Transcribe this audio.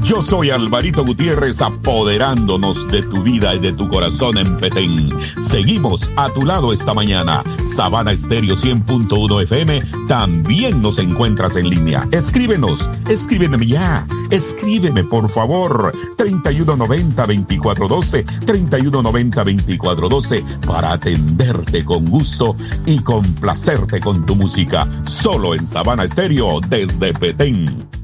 Yo soy Alvarito Gutiérrez, apoderándonos de tu vida y de tu corazón en Petén. Seguimos a tu lado esta mañana. Sabana Estéreo 100.1 FM. También nos encuentras en línea. Escríbenos, escríbeme ya. Escríbeme, por favor. 3190-2412, 3190-2412, para atenderte con gusto y complacerte con tu música. Solo en Sabana Estéreo, desde Petén.